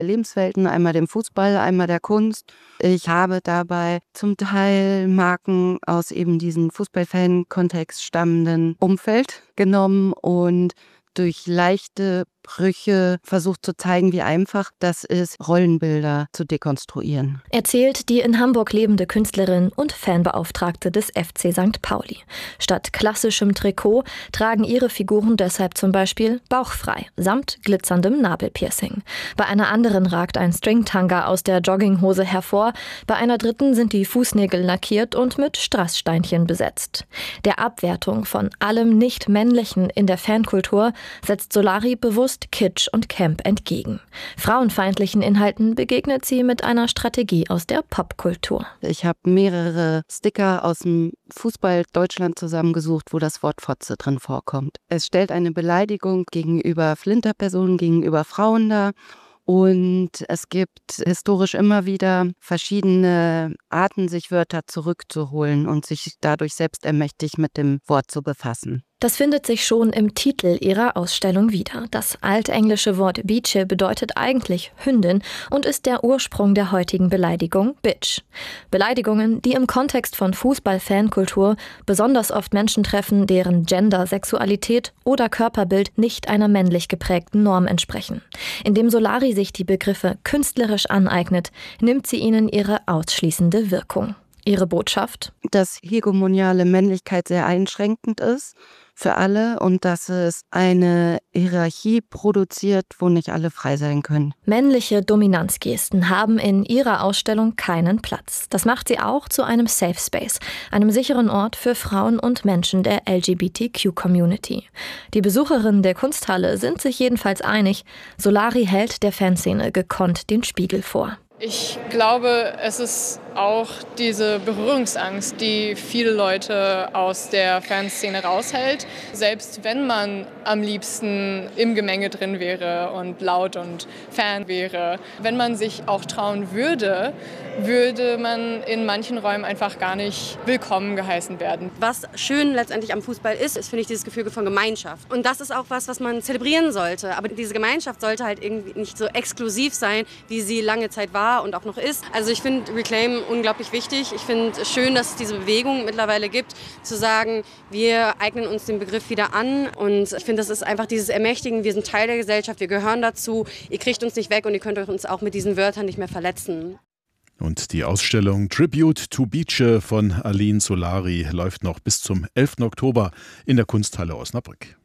Lebenswelten, einmal dem Fußball, einmal der Kunst. Ich habe dabei zum Teil Marken aus eben diesem Fußballfan-Kontext stammenden Umfeld genommen und durch leichte Brüche versucht zu zeigen, wie einfach das ist, Rollenbilder zu dekonstruieren. Erzählt die in Hamburg lebende Künstlerin und Fanbeauftragte des FC St. Pauli. Statt klassischem Trikot tragen ihre Figuren deshalb zum Beispiel bauchfrei, samt glitzerndem Nabelpiercing. Bei einer anderen ragt ein Stringtanga aus der Jogginghose hervor, bei einer dritten sind die Fußnägel lackiert und mit Strasssteinchen besetzt. Der Abwertung von allem Nicht-Männlichen in der Fankultur setzt Solari bewusst Kitsch und Camp entgegen. Frauenfeindlichen Inhalten begegnet sie mit einer Strategie aus der Popkultur. Ich habe mehrere Sticker aus dem Fußball Deutschland zusammengesucht, wo das Wort Fotze drin vorkommt. Es stellt eine Beleidigung gegenüber Flinterpersonen, gegenüber Frauen dar. Und es gibt historisch immer wieder verschiedene Arten, sich Wörter zurückzuholen und sich dadurch selbst ermächtigt mit dem Wort zu befassen. Das findet sich schon im Titel ihrer Ausstellung wieder. Das altenglische Wort Biche bedeutet eigentlich Hündin und ist der Ursprung der heutigen Beleidigung Bitch. Beleidigungen, die im Kontext von Fußball-Fankultur besonders oft Menschen treffen, deren Gender, Sexualität oder Körperbild nicht einer männlich geprägten Norm entsprechen. Indem Solari sich die Begriffe künstlerisch aneignet, nimmt sie ihnen ihre ausschließende Wirkung. Ihre Botschaft? Dass hegemoniale Männlichkeit sehr einschränkend ist für alle und dass es eine Hierarchie produziert, wo nicht alle frei sein können. Männliche Dominanzgesten haben in ihrer Ausstellung keinen Platz. Das macht sie auch zu einem Safe Space, einem sicheren Ort für Frauen und Menschen der LGBTQ-Community. Die Besucherinnen der Kunsthalle sind sich jedenfalls einig, Solari hält der Fanszene gekonnt den Spiegel vor. Ich glaube, es ist auch diese Berührungsangst, die viele Leute aus der Fanszene raushält. Selbst wenn man am liebsten im Gemenge drin wäre und laut und Fan wäre. Wenn man sich auch trauen würde, würde man in manchen Räumen einfach gar nicht willkommen geheißen werden. Was schön letztendlich am Fußball ist, finde ich dieses Gefühl von Gemeinschaft. Und das ist auch was man zelebrieren sollte. Aber diese Gemeinschaft sollte halt irgendwie nicht so exklusiv sein, wie sie lange Zeit war und auch noch ist. Also ich finde Reclaim unglaublich wichtig. Ich finde es schön, dass es diese Bewegung mittlerweile gibt, zu sagen, wir eignen uns den Begriff wieder an. Und ich finde, das ist einfach dieses Ermächtigen, wir sind Teil der Gesellschaft, wir gehören dazu, ihr kriegt uns nicht weg und ihr könnt uns auch mit diesen Wörtern nicht mehr verletzen. Und die Ausstellung Tribute to Biche von Aline Solari läuft noch bis zum 11. Oktober in der Kunsthalle Osnabrück.